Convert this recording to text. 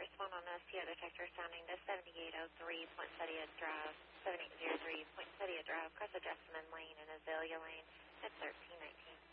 respond on this CO detector sounding to 7803 Poinsettia Drive, 7803 Poinsettia Drive, cross a Jessamine Lane and Azalea Lane at 1319.